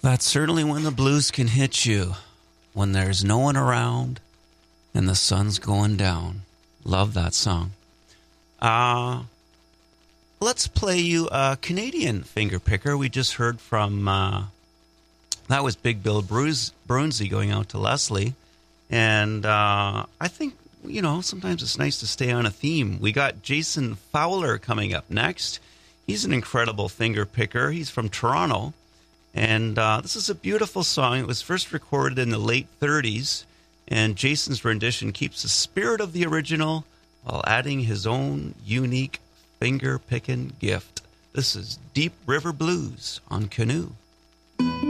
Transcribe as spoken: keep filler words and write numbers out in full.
That's certainly when the blues can hit you, when there's no one around and the sun's going down. Love that song. Uh, let's play you a Canadian finger picker. We just heard from, uh, that was Big Bill Bruce, Brunsey going out to Leslie. And uh, I think, you know, sometimes it's nice to stay on a theme. We got Jason Fowler coming up next. He's an incredible finger picker. He's from Toronto. And uh, this is a beautiful song. It was first recorded in the late thirties. And Jason's rendition keeps the spirit of the original while adding his own unique finger-picking gift. This is Deep River Blues on Canoe.